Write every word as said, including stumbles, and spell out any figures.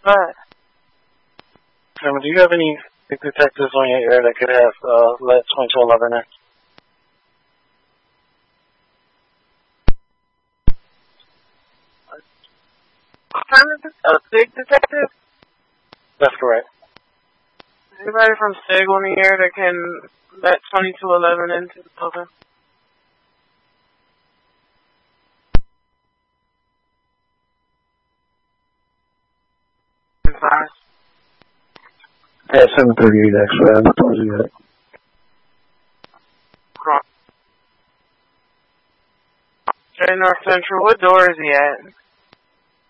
But Um, do you have any detectives on your air that could have uh, let twenty-two eleven in? kind of a big detective? That's correct. Anybody from Sig on the air that can let twenty-two eleven into the building? Five. Yeah, seven thirty-eight X-Ray. Where's he at? J North Central, what door is he at?